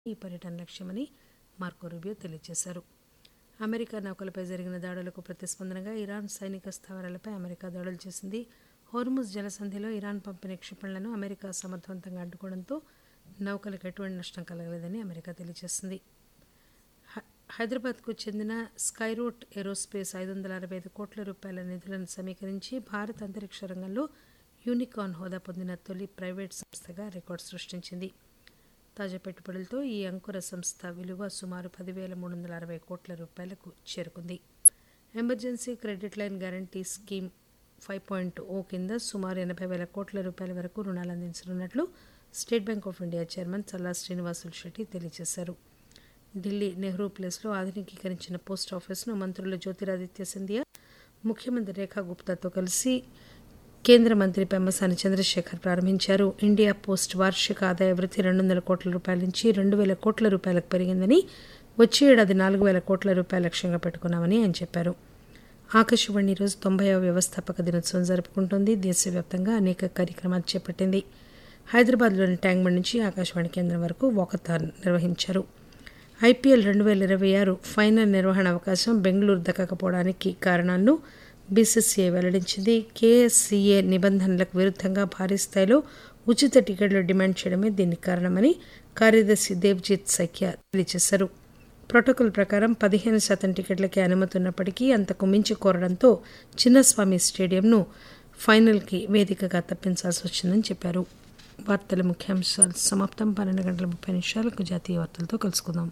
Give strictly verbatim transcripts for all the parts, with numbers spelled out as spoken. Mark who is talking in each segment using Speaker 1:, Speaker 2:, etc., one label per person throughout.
Speaker 1: ఈ పర్యటన లక్ష్యమని మార్కో రూబియో తెలియజేశారు. అమెరికా నౌకలపై జరిగిన దాడులకు ప్రతిస్పందనగా ఇరాన్ సైనిక స్థావరాలపై అమెరికా దాడులు చేసింది. హోర్ముజ్ జలసంధిలో ఇరాన్ పంపిన క్షిపణులను అమెరికా సమర్థవంతంగా అడ్డుకోవడంతో నౌకలకు ఎటువంటి నష్టం కలగలేదని అమెరికా తెలియజేసింది. హైదరాబాద్కు చెందిన స్కైరూట్ ఏరోస్పేస్ ఐదు వందల అరవై ఐదు కోట్ల రూపాయల నిధులను సమీకరించి భారత అంతరిక్ష రంగంలో యూనికార్న్ హోదా పొందిన తొలి ప్రైవేట్ సంస్థగా రికార్డు సృష్టించింది. తాజా పెట్టుబడులతో ఈ అంకుర సంస్థ విలువ సుమారు పదివేల మూడు వందల అరవై కోట్ల రూపాయలకు చేరుకుంది. Emergency credit line guarantee scheme five point ఓ కింద సుమారు ఎనభై వేల కోట్ల రూపాయల వరకు రుణాలు అందించనున్నట్లు state bank of India chairman చల్లా శ్రీనివాసులు శెట్టి తెలియజేశారు. ఢిల్లీ నెహ్రూ ప్లేస్లో ఆధునికీకరించిన పోస్ట్ ఆఫీసును మంత్రులు జ్యోతిరాదిత్య సింధియా, ముఖ్యమంత్రి రేఖా గుప్తాతో కలిసి కేంద్ర మంత్రి పెమ్మసాని చంద్రశేఖర్ ప్రారంభించారు. ఇండియా పోస్ట్ వార్షిక ఆదాయ వృద్ధి రెండు వందల కోట్ల రూపాయల నుంచి రెండు వేల కోట్ల రూపాయలకు పెరిగిందని, వచ్చే ఏడాది నాలుగు వేల కోట్ల రూపాయల లక్ష్యంగా పెట్టుకున్నామని ఆయన చెప్పారు. ఆకాశవాణి ఈరోజు తొంభైవ వ్యవస్థాపక దినోత్సవం జరుపుకుంటోంది. దేశవ్యాప్తంగా అనేక కార్యక్రమాలు చేపట్టింది. హైదరాబాద్లోని ట్యాంక్ బండ్ నుంచి ఆకాశవాణి కేంద్రం వరకు వాకథాన్ నిర్వహించారు. ఐపీఎల్ రెండు వేల ఇరవై ఆరు ఫైనల్ నిర్వహణ అవకాశం బెంగళూరు దక్కకపోవడానికి కారణాలను బీసీసీఐ వెల్లడించింది. కేఎస్సీఏ నిబంధనలకు విరుద్ధంగా భారీ స్థాయిలో ఉచిత టికెట్లు డిమాండ్ చేయడమే దీనికి కారణమని కార్యదర్శి దేవ్జిత్ సైకియా తెలియజేశారు. ప్రోటోకాల్ ప్రకారం పదిహేను శాతం టికెట్లకే అనుమతి ఉన్నప్పటికీ అంతకు మించి కోరడంతో చిన్నస్వామి స్టేడియంను ఫైనల్కి వేదికగా తప్పించాల్సి వచ్చిందని చెప్పారు. వార్తల ముఖ్యాంశాలు సమాప్తం. పన్నెండు గంటల ముప్పై నిమిషాలకు జాతీయ వార్తలతో కలుసుకుందాం.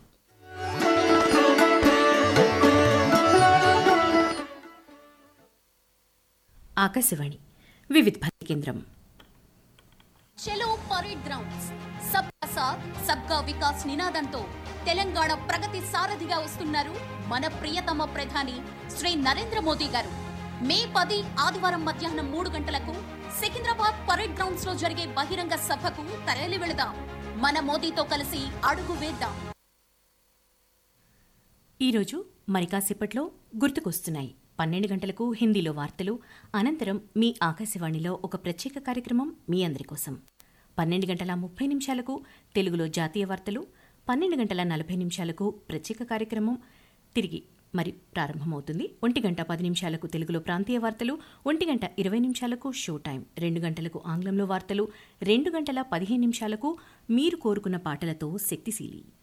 Speaker 2: ఆకాశవాణి వివిధ భారతి కేంద్రం.
Speaker 3: చలో పరేడ్ గ్రౌండ్స్ సబ్కా సాత్ సబ్కా వికాస్ నినాదంతో తెలంగాణ ప్రగతి సారథిగా వస్తున్నారు మన ప్రియతమ ప్రధాని శ్రీ నరేంద్ర మోదీ గారు. మే పది ఆదివారం మధ్యాహ్నం మూడు గంటలకు సికింద్రాబాద్ పరేడ్ గ్రౌండ్స్ లో జరిగే బహిరంగ సభకు తరలి వెళదాం. మన మోదీతో కలిసి అడుగు వేద్దాం.
Speaker 2: ఈరోజు మరి కాసేపట్లో గుర్తుకొస్తున్నాయి. పన్నెండు గంటలకు హిందీలో వార్తలు, అనంతరం మీ ఆకాశవాణిలో ఒక ప్రత్యేక కార్యక్రమం మీ అందరి కోసం. పన్నెండు గంటల ముప్పై నిమిషాలకు తెలుగులో జాతీయ వార్తలు, పన్నెండు గంటల నలభై నిమిషాలకు ప్రత్యేక కార్యక్రమం తిరిగి మరి ప్రారంభమవుతుంది. ఒంటి గంట పది నిమిషాలకు తెలుగులో ప్రాంతీయ వార్తలు, ఒంటి గంట ఇరవై నిమిషాలకు షో టైం, రెండు గంటలకు ఆంగ్లంలో వార్తలు, రెండు గంటల పదిహేను నిమిషాలకు మీరు కోరుకున్న పాటలతో శక్తిశీలి.